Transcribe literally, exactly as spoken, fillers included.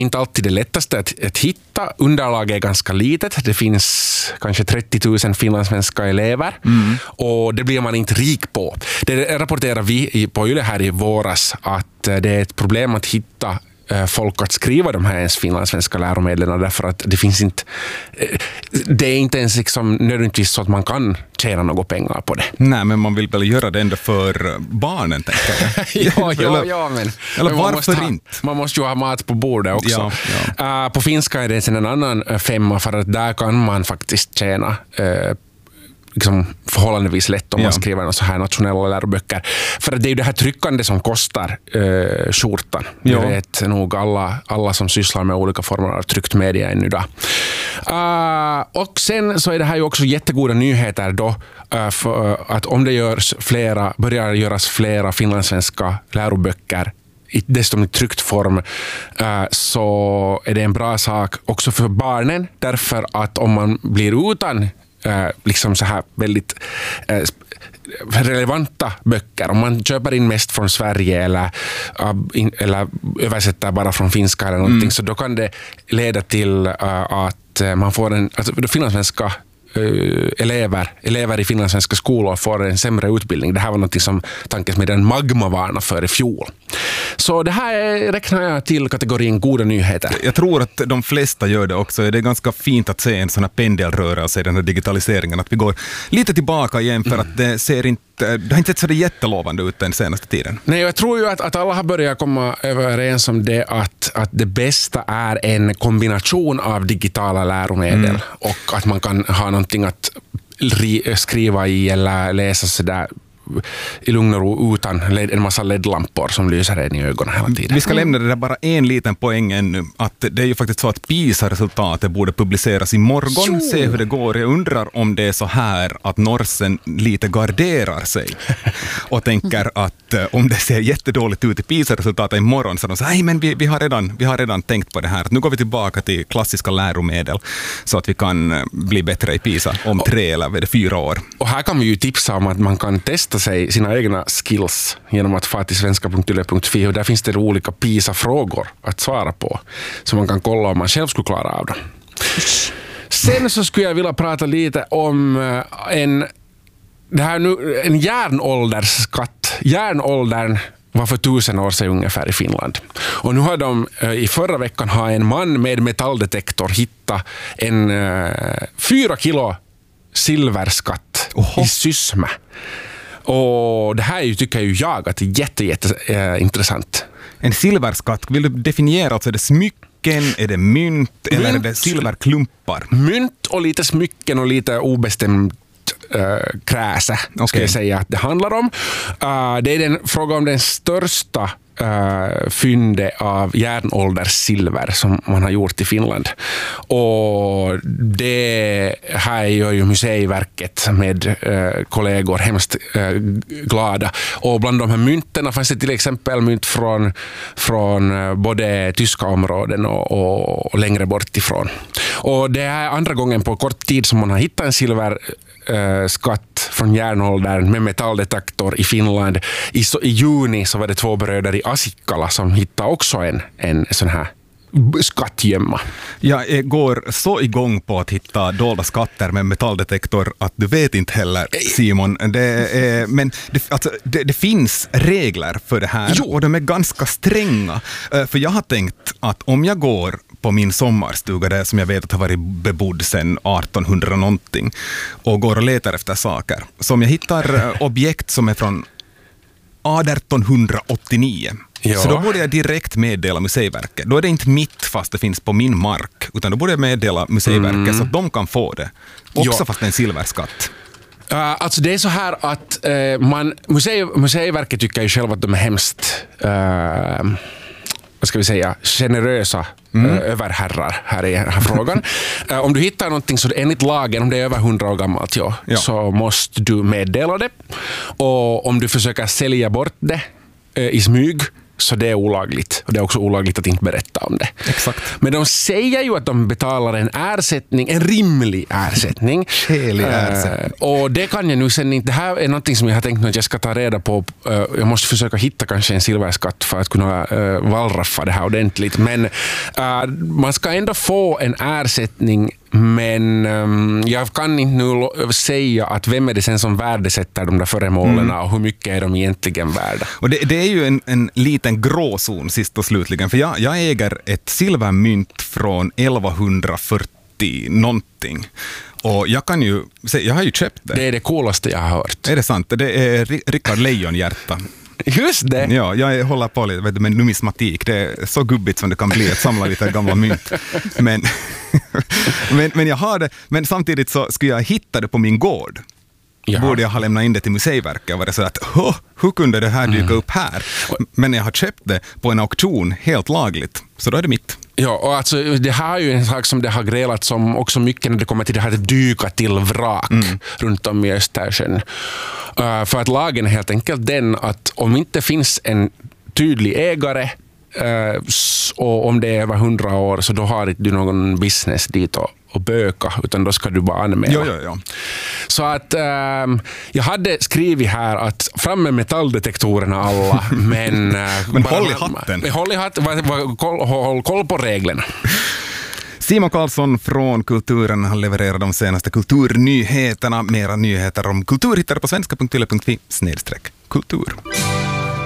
inte alltid det lättaste att, att hitta. Underlaget är ganska litet. Det finns kanske trettio tusen finlandssvenska elever mm. och det blir man inte rik på. Det rapporterar vi på Yle här i våras att det är ett problem att hitta folk att skriva de här ens finlandssvenska läromedlen därför att det finns inte det är inte ens liksom nödvändigtvis så att man kan tjäna några pengar på det. Nej, men man vill väl göra det ändå för barnen, tänker jag. ja, ja, eller, ja, men, eller men varför man måste inte? Ha, man måste ju ha mat på bordet också. Ja, ja. Uh, på finska är det sen en annan femma för att där kan man faktiskt tjäna uh, liksom förhållandevis lätt om ja. man skriver några så här nationella läroböcker. För att det är ju det här tryckande som kostar eh, skjortan. Det ja. vet nog alla, alla som sysslar med olika former av tryckt media ännu då. Uh, och sen så är det här ju också jättegoda nyheter då uh, för, uh, att om det görs flera, börjar göras flera finlandssvenska läroböcker i dessutom i tryckt form uh, så är det en bra sak också för barnen därför att om man blir utan Uh, liksom så här väldigt uh, relevanta böcker. Om man köper in mest från Sverige eller, uh, in, eller översätter bara från finska eller någonting mm. så då kan det leda till uh, att uh, man får en, alltså finlandssvenska uh, elever, elever i finlandssvenska skolor får en sämre utbildning. Det här var något som tankesmedjan Magma varnade för i fjol. Så det här räknar jag till kategorin goda nyheter. Jag tror att de flesta gör det också. Det är ganska fint att se en sån här pendelrörelse i den här digitaliseringen. Att vi går lite tillbaka igen för mm. att det ser inte det har inte sett så det jättelovande ut den senaste tiden. Nej, jag tror ju att, att alla har börjat komma överens om det att, att det bästa är en kombination av digitala läromedel mm. och att man kan ha någonting att skriva i eller läsa sådär i lugn och ro utan en massa L E D-lampor som lyser en i ögonen hela tiden. Vi ska lämna det där bara en liten poäng ännu. Att det är ju faktiskt så att PISA-resultatet borde publiceras imorgon. Jo. Se hur det går. Jag undrar om det är så här att Norsen lite garderar sig och tänker att om det ser jättedåligt ut i PISA-resultatet imorgon så de säger nej men vi, vi, har redan, vi har redan tänkt på det här. Nu går vi tillbaka till klassiska läromedel så att vi kan bli bättre i PISA om tre eller är det fyra år. Och här kan vi ju tipsa om att man kan testa sig sina egna skills genom att få till svenska punkt yle punkt fi och där finns det olika PISA-frågor att svara på så man kan kolla om man själv skulle klara av dem. Sen så skulle jag vilja prata lite om en, det här nu, en järnåldersskatt. Järnåldern var för tusen år sedan ungefär i Finland. Och nu har de i förra veckan har en man med metalldetektor hittat en uh, fyra kilo silverskatt Oho. i Sysmä. Och det här tycker ju jag att är jätte, jätte äh, intressant. En silverskatt, vill du definiera alltså är det smycken, är det mynt, mynt eller är det silverklumpar? Mynt och lite smycken och lite obestämt äh, kräse okay. ska jag säga att det handlar om. Uh, det är den fråga om den största Uh, fynde av järnålderssilver som man har gjort i Finland. Och det här gör ju Museiverket med uh, kollegor hemskt uh, glada. Och bland de här mynterna fanns det till exempel mynt från, från uh, både tyska områden och, och, och längre bort ifrån. Och det är andra gången på kort tid som man har hittat en silver Uh, skatt från järnåldern med metalldetektor i Finland. I, så, i juni så var det två bröder i Asikkala som hittade också en, en sån här skattgömma. Jag går så igång på att hitta dolda skatter med metalldetektor att du vet inte heller, Simon. Det är, men det, alltså, det, det finns regler för det här jo. och de är ganska stränga. För jag har tänkt att om jag går på min sommarstuga där som jag vet att har varit bebodd sedan artonhundra någonting och går och letar efter saker. Så om jag hittar objekt som är från artonhundraåttionio ja. så då borde jag direkt meddela Museiverket. Då är det inte mitt fast det finns på min mark utan då borde jag meddela Museiverket mm. så att de kan få det. Också ja. fast det är en silverskatt. Uh, alltså det är så här att uh, man, musei, Museiverket tycker ju själv att de är hemskt uh, vad ska vi säga, generösa mm. uh, överherrar här i den här frågan. uh, om du hittar någonting så enligt lagen, om det är över hundra år gammalt ja, ja. så måste du meddela det. Och om du försöker sälja bort det uh, i smyg så det är olagligt. Och det är också olagligt att inte berätta om det. Exakt. Men de säger ju att de betalar en ersättning, en rimlig ersättning. Helig ersättning. Uh, och det kan jag nu sen inte. Det här är någonting som jag har tänkt att jag ska ta reda på. Uh, jag måste försöka hitta kanske en silverskatt för att kunna uh, vallraffa det här ordentligt. Men uh, man ska ändå få en ersättning. Men um, jag kan inte nu säga att vem är det sen som värdesätter de där föremålen mm. och hur mycket är de egentligen värda. Och det, det är ju en, en liten gråzon sist och slutligen, för jag, jag äger ett silvermynt från elvahundrafyrtio någonting. Och jag kan ju, jag har ju köpt det. Det är det coolaste jag har hört. Är det sant? Det är Rickard Lejonhjärta. Just det. Ja, jag håller på lite vet du, med numismatik. Det är så gubbigt som det kan bli att samla lite gamla mynt. Men, men, men jag har det. Men samtidigt så skulle jag hitta det på min gård. Ja. Borde jag ha lämnat in det till Museiverket, var det så att oh, hur kunde det här dyka mm. upp här? Men jag har köpt det på en auktion helt lagligt. Så då är det mitt. Ja, och alltså det här är ju en sak som det har grälats om också mycket när det kommer till det här att dyka till vrak mm. runt om i Östersjön. Uh, för att lagen är helt enkelt den att om inte finns en tydlig ägare uh, och om det är över hundra år så då har inte du någon business dit och, och böka, utan då ska du bara anmäla. Jo, jo, jo. Så att um, jag hade skrivit här att fram med metalldetektorerna alla, men, uh, men håll i hatten. Håll i hatten, håll, håll koll på reglerna. Simon Karlsson från Kulturen har levererat de senaste kulturnyheterna. Mera nyheter om kultur hittar på svenska punkt yle punkt fi snedstreck kultur.